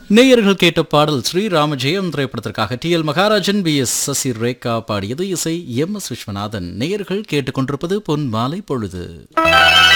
நேயர்கள் கேட்ட பாடல் ஸ்ரீராமஜெயம் திரைப்படத்திற்காக டி எல் மகாராஜன் பி எஸ் சசி ரேகா பாடியது. இசை எம் எஸ் விஸ்வநாதன். நேயர்கள் கேட்டுக்கொண்டிருப்பது பொன் மாலை பொழுது.